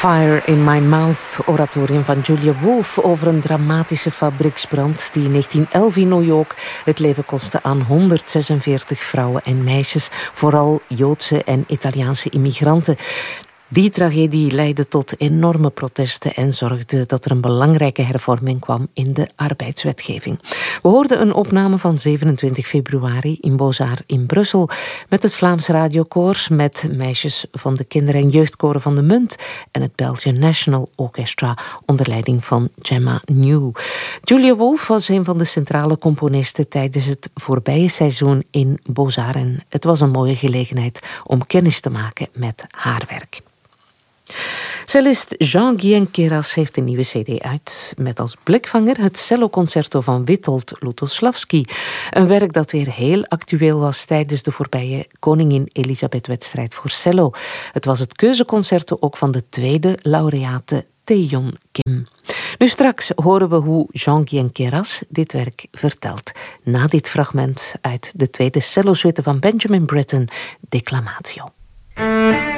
Fire in My Mouth, oratorium van Julia Wolf over een dramatische fabrieksbrand die in 1911 in New York het leven kostte aan 146 vrouwen en meisjes, vooral Joodse en Italiaanse immigranten. Die tragedie leidde tot enorme protesten en zorgde dat er een belangrijke hervorming kwam in de arbeidswetgeving. We hoorden een opname van 27 februari in Beaux-Arts in Brussel met het Vlaams Radiokoor, met meisjes van de kinder- en jeugdkoren van de Munt en het Belgian National Orchestra onder leiding van Gemma New. Julia Wolf was een van de centrale componisten tijdens het voorbije seizoen in Beaux-Arts en het was een mooie gelegenheid om kennis te maken met haar werk. Cellist Jean-Guyen Queyras heeft een nieuwe cd uit met als blikvanger het celloconcerto van Witold Lutosławski. Een werk dat weer heel actueel was tijdens de voorbije Koningin Elisabeth-wedstrijd voor cello. Het was het keuzeconcerto ook van de tweede laureate Taeyeon Kim. Nu straks horen we hoe Jean-Guyen Queyras dit werk vertelt. Na dit fragment uit de tweede cellosuite van Benjamin Britten, Declamatio.